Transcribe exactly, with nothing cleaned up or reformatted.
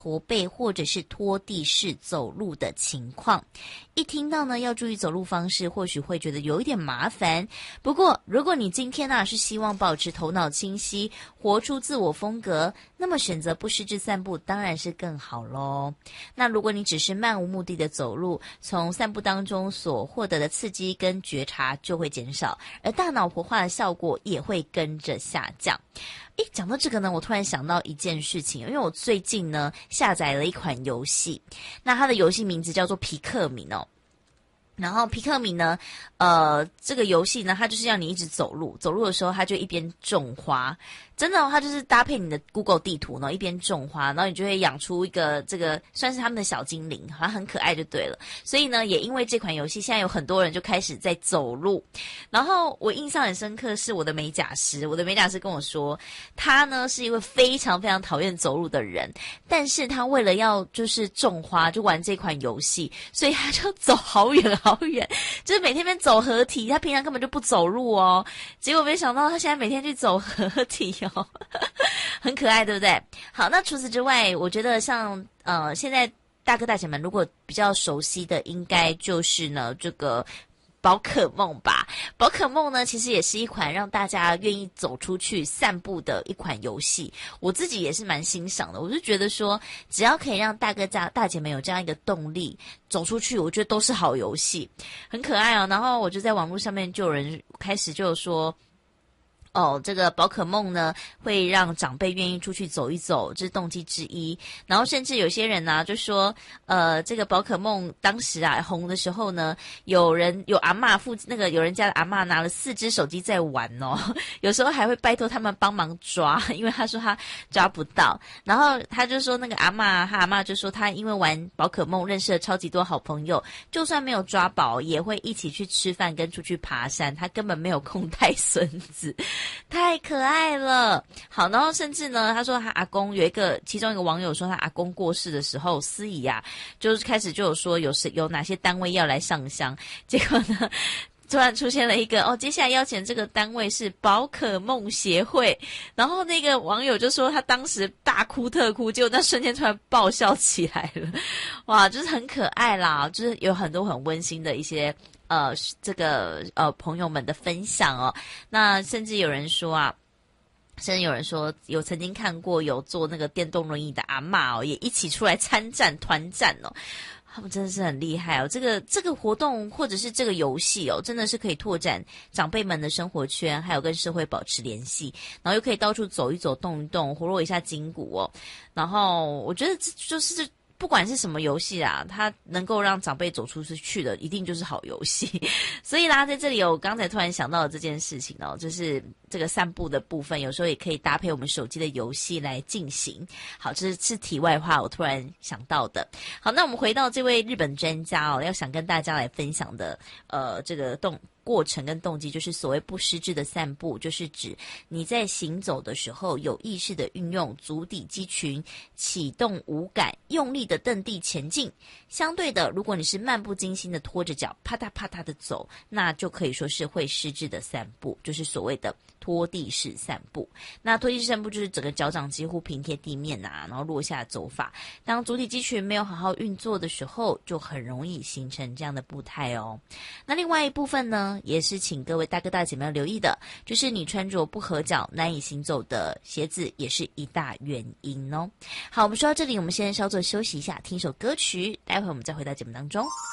驼背或者是拖地式走路的情况。一听到呢要注意走路方式，或许会觉得有一点麻烦。不过如果你今天呢、啊、是希望保持头脑清晰，活出自我风格，那么选择不失智散步当然是更好咯。那如果你只是漫无目的的走路，从散步当中所获得的刺激跟觉察就会减少，而大脑活化的效果也会跟着下降。诶，讲到这个呢，我突然想到一件事情，因为我最近呢下载了一款游戏，那它的游戏名字叫做皮克敏哦。然后皮克敏呢，呃，这个游戏呢，它就是要你一直走路，走路的时候，它就一边种花，真的、哦，它就是搭配你的 Google 地图呢，一边种花，然后你就会养出一个这个算是他们的小精灵，好像很可爱就对了。所以呢，也因为这款游戏，现在有很多人就开始在走路。然后我印象很深刻是我的美甲师，我的美甲师跟我说，他呢是一位非常非常讨厌走路的人，但是他为了要就是种花，就玩这款游戏，所以他就走好远好远，就是每天边走合体，他平常根本就不走路哦，结果没想到他现在每天去走合体哦，很可爱，对不对？好，那除此之外，我觉得像呃，现在大哥大姐们如果比较熟悉的，应该就是呢这个宝可梦吧。宝可梦呢，其实也是一款让大家愿意走出去散步的一款游戏。我自己也是蛮欣赏的，我就觉得说，只要可以让大哥大大姐们有这样一个动力走出去，我觉得都是好游戏，很可爱哦。然后我就在网络上面就有人开始就有说，哦，这个宝可梦呢会让长辈愿意出去走一走，这是动机之一。然后甚至有些人呢、啊、就说，呃，这个宝可梦当时啊红的时候呢，有人有阿嬷附那个有人家的阿嬷拿了四只手机在玩哦，有时候还会拜托他们帮忙抓，因为他说他抓不到。然后他就说那个阿嬷，他阿嬷就说他因为玩宝可梦认识了超级多好朋友，就算没有抓饱，也会一起去吃饭跟出去爬山，他根本没有空带孙子。太可爱了。好，然后甚至呢，他说他阿公有一个，其中一个网友说他阿公过世的时候，司仪啊，就是开始就有说有谁有哪些单位要来上香，结果呢，突然出现了一个哦，接下来邀请这个单位是宝可梦协会，然后那个网友就说他当时大哭特哭，结果那瞬间突然爆笑起来了，哇，就是很可爱啦，就是有很多很温馨的一些。呃，这个呃朋友们的分享哦，那甚至有人说啊，甚至有人说有曾经看过有坐那个电动轮椅的阿嬷哦，也一起出来参战团战哦，他们真的是很厉害哦。这个这个活动或者是这个游戏哦，真的是可以拓展长辈们的生活圈，还有跟社会保持联系，然后又可以到处走一走、动一动，活络一下筋骨哦。然后我觉得这就是不管是什么游戏啊，它能够让长辈走出去的，一定就是好游戏。所以啦，在这里我刚才突然想到了这件事情哦，就是这个散步的部分，有时候也可以搭配我们手机的游戏来进行。好，这是是题外话，我突然想到的。好，那我们回到这位日本专家哦，要想跟大家来分享的，呃，这个动。过程跟动机就是所谓不失智的散步，就是指你在行走的时候有意识的运用足底肌群，启动五感，用力的蹬地前进。相对的，如果你是漫不经心的拖着脚啪嗒啪嗒的走，那就可以说是会失智的散步，就是所谓的拖地式散步。那拖地式散步就是整个脚掌几乎平贴地面啊，然后落下走法。当足底肌群没有好好运作的时候，就很容易形成这样的步态哦。那另外一部分呢，也是请各位大哥大姐们要留意的，就是你穿着不合脚难以行走的鞋子也是一大原因哦。好，我们说到这里，我们先稍作休息一下，听首歌曲，待会我们再回到节目当中。